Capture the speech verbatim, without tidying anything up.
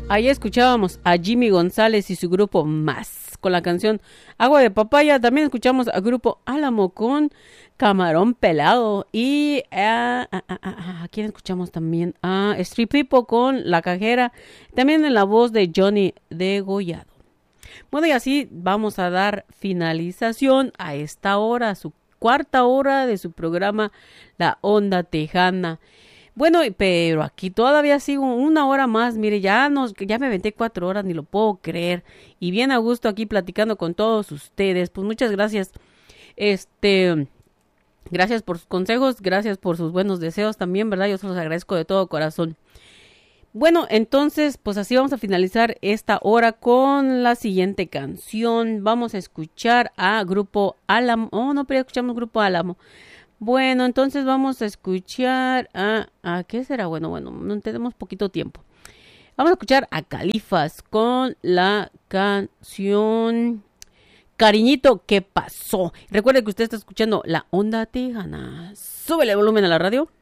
Ahí escuchábamos a Jimmy González y su grupo Más con la canción Agua de Papaya. También escuchamos al grupo Álamo con Camarón Pelado. Y a, a, a, a, a quién escuchamos también, a Street People con La Cajera, también en la voz de Johnny Degollado. Bueno, y así vamos a dar finalización a esta hora, su cuarta hora de su programa La Onda Tejana. Bueno, pero aquí todavía sigo una hora más. Mire, ya nos, ya me aventé cuatro horas, ni lo puedo creer. Y bien a gusto aquí platicando con todos ustedes. Pues muchas gracias. Este, gracias por sus consejos, gracias por sus buenos deseos también, ¿verdad? Yo se los agradezco de todo corazón. Bueno, entonces, pues así vamos a finalizar esta hora con la siguiente canción. Vamos a escuchar a Grupo Álamo. Oh, no, pero ya escuchamos Grupo Álamo. Bueno, entonces vamos a escuchar a... ¿A qué será? Bueno, bueno, no tenemos poquito tiempo. Vamos a escuchar a Califas con la canción Cariñito, ¿qué pasó? Recuerde que usted está escuchando La Onda Tejana. Súbele el volumen a la radio.